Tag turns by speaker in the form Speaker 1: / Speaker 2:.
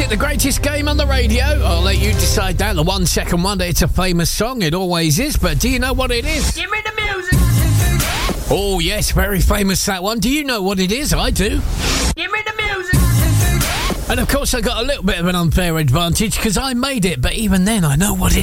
Speaker 1: it the greatest game on the radio? I'll let you decide that. The 1 second wonder, it's a famous song. It always is, but do you know what it is?
Speaker 2: Give me the music.
Speaker 1: Oh, yes, very famous, that one. Do you know what it is? I do.
Speaker 2: Give me the music.
Speaker 1: And, of course, I got a little bit of an unfair advantage because I made it, but even then, I know what it